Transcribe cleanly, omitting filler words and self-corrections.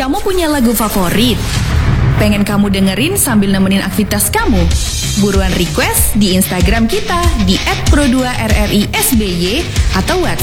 Kamu punya lagu favorit? Pengen kamu dengerin sambil nemenin aktivitas kamu? Buruan request di Instagram kita di @pro2rrisby atau WhatsApp